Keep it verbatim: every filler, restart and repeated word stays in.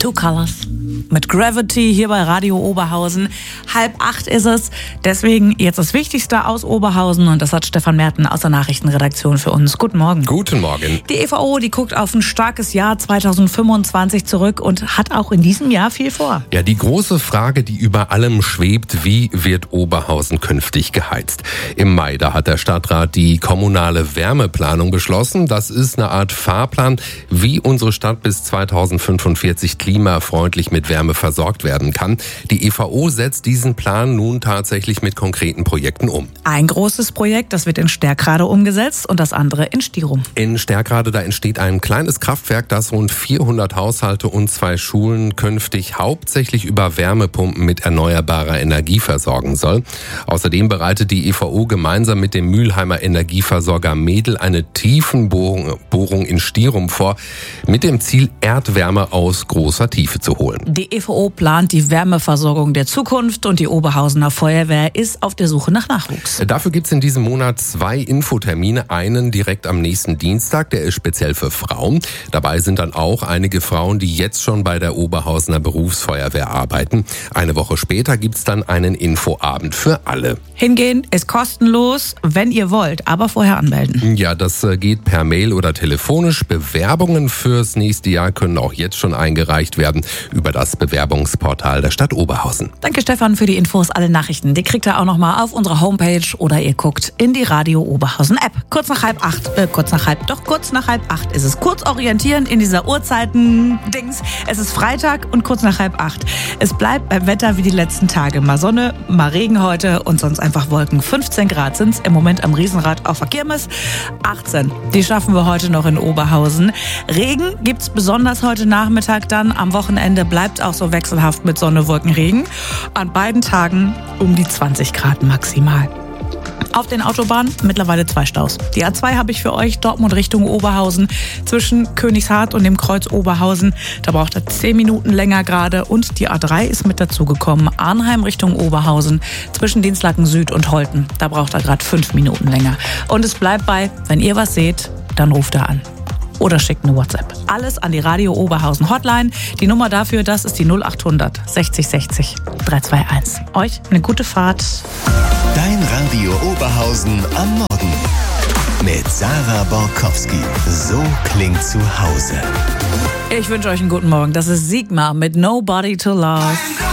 Two Colors mit Gravity hier bei Radio Oberhausen. Halb acht ist es, deswegen jetzt das Wichtigste aus Oberhausen und das hat Stefan Merten aus der Nachrichtenredaktion für uns. Guten Morgen. Guten Morgen. Die E V O, die guckt auf ein starkes Jahr zweitausendfünfundzwanzig zurück und hat auch in diesem Jahr viel vor. Ja, die große Frage, die über allem schwebt, wie wird Oberhausen künftig geheizt? Im Mai, da hat der Stadtrat die kommunale Wärmeplanung beschlossen. Das ist eine Art Fahrplan, wie unsere Stadt bis zweitausendfünfundvierzig klimafreundlich mit Wärme versorgt werden kann. Die E V O setzt diesen Plan nun tatsächlich mit konkreten Projekten um. Ein großes Projekt, das wird in Stärkrade umgesetzt und das andere in Stirum. In Stärkrade, da entsteht ein kleines Kraftwerk, das rund vierhundert Haushalte und zwei Schulen künftig hauptsächlich über Wärmepumpen mit erneuerbarer Energie versorgen soll. Außerdem bereitet die E V O gemeinsam mit dem Mülheimer Energieversorger Medel eine Tiefenbohrung in Stirum vor, mit dem Ziel, Erdwärme aus großer Tiefe zu holen. Die E V O plant die Wärmeversorgung der Zukunft und die Oberhausener Feuerwehr ist auf der Suche nach Nachwuchs. Dafür gibt es in diesem Monat zwei Infotermine. Einen direkt am nächsten Dienstag, der ist speziell für Frauen. Dabei sind dann auch einige Frauen, die jetzt schon bei der Oberhausener Berufsfeuerwehr arbeiten. Eine Woche später gibt es dann einen Infoabend für alle. Hingehen ist kostenlos, wenn ihr wollt, aber vorher anmelden. Ja, das geht per Mail oder telefonisch. Bewerbungen fürs nächste Jahr können auch jetzt schon eingereicht werden über das Bewerbungsportal der Stadt Oberhausen. Danke Stefan für die Infos, alle Nachrichten. Die kriegt ihr auch nochmal auf unserer Homepage oder ihr guckt in die Radio Oberhausen App. Kurz nach halb acht, äh, kurz nach halb, doch kurz nach halb acht ist es. Kurz orientieren in dieser Uhrzeiten-Dings. Es ist Freitag und kurz nach halb acht. Es bleibt beim Wetter wie die letzten Tage. Mal Sonne, mal Regen heute und sonst einfach Wolken. fünfzehn Grad sind es im Moment am Riesenrad auf der Kirmes. achtzehn, die schaffen wir heute noch in Oberhausen. Regen gibt's besonders heute Nachmittag dann. Am Wochenende bleibt auch so wechselhaft mit Sonne, Wolken, Regen. An beiden Tagen um die zwanzig Grad maximal. Auf den Autobahnen mittlerweile zwei Staus. Die A zwei habe ich für euch, Dortmund Richtung Oberhausen, zwischen Königshardt und dem Kreuz Oberhausen. Da braucht er zehn Minuten länger gerade. Und die A drei ist mit dazugekommen, Arnheim Richtung Oberhausen, zwischen Dinslaken Süd und Holten. Da braucht er gerade fünf Minuten länger. Und es bleibt bei, wenn ihr was seht, dann ruft er an. Oder schickt eine WhatsApp. Alles an die Radio Oberhausen Hotline. Die Nummer dafür, das ist die null achthundert sechzig sechzig dreihunderteinundzwanzig. Euch eine gute Fahrt. Dein Radio Oberhausen am Morgen. Mit Sarah Borkowski. So klingt zu Hause. Ich wünsche euch einen guten Morgen. Das ist Sigmar mit Nobody to Love.